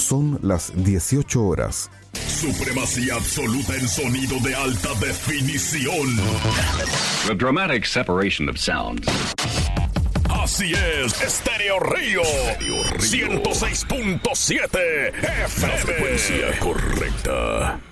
Son las 18 horas. Supremacía absoluta en sonido de alta definición. The dramatic separation of sounds. Así es, Estéreo Río 106.7 FM. La frecuencia correcta.